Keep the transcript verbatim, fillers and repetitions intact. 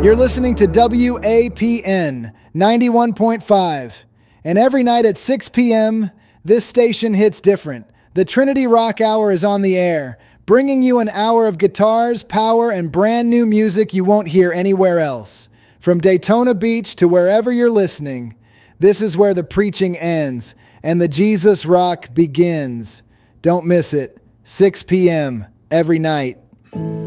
You're listening to W A P N ninety-one point five. And every night at six p.m., this station hits different. The Trinity Rock Hour is on the air, bringing you an hour of guitars, power, and brand new music you won't hear anywhere else. From Daytona Beach to wherever you're listening, this is where the preaching ends and the Jesus Rock begins. Don't miss it. six p.m. every night.